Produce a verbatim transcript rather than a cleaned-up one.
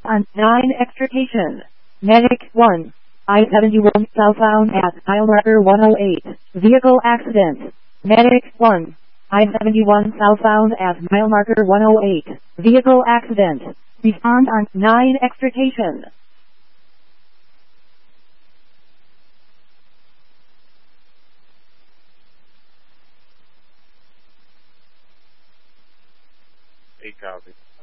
on nine extrication. Medic one. I seventy-one southbound at mile marker one oh eight. Vehicle accident. Medic one. I seventy-one southbound at mile marker one oh eight. Vehicle accident. Respond on nine extrication. Eight copy.